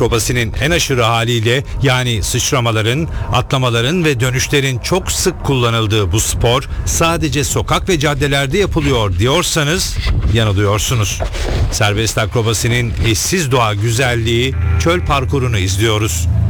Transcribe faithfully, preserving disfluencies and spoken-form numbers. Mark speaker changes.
Speaker 1: akrobasinin en aşırı haliyle, yani sıçramaların, atlamaların ve dönüşlerin çok sık kullanıldığı bu spor sadece sokak ve caddelerde yapılıyor diyorsanız yanılıyorsunuz. Serbest akrobasinin eşsiz doğa güzelliği çöl parkurunu izliyoruz.